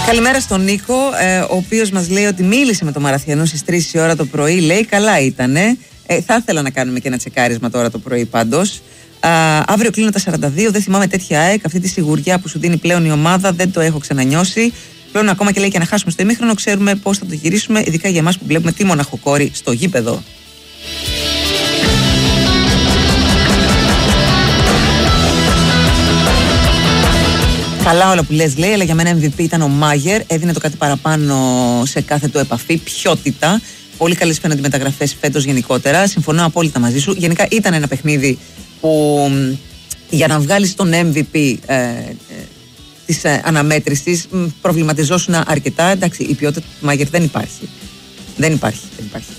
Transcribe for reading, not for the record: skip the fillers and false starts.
Καλημέρα στον Νίκο, ο οποίος μας λέει ότι μίλησε με τον Μαραθιανό στις 3 η ώρα το πρωί. Λέει καλά ήτανε. Θα ήθελα να κάνουμε και ένα τσεκάρισμα τώρα το πρωί πάντως. Αύριο κλείνω τα 42, δεν θυμάμαι τέτοια ΑΕΚ. Αυτή τη σιγουριά που σου δίνει πλέον η ομάδα δεν το έχω ξανανιώσει. Πλέον ακόμα και λέει και να χάσουμε στο ημίχρονο, ξέρουμε πώς θα το γυρίσουμε, ειδικά για εμάς που βλέπουμε τη μοναχοκόρη στο γήπεδο. Καλά όλα που λες, λέει, αλλά για μένα MVP ήταν ο Μάγερ. Έδινε το κάτι παραπάνω σε κάθε του επαφή, ποιότητα. Πολύ καλές φαίνονται οι μεταγραφές φέτος γενικότερα. Συμφωνώ απόλυτα μαζί σου. Γενικά ήταν ένα παιχνίδι που για να βγάλεις τον MVP της αναμέτρησης προβληματιζόσουν αρκετά. Εντάξει, η ποιότητα του Μάγερ δεν υπάρχει. Δεν υπάρχει.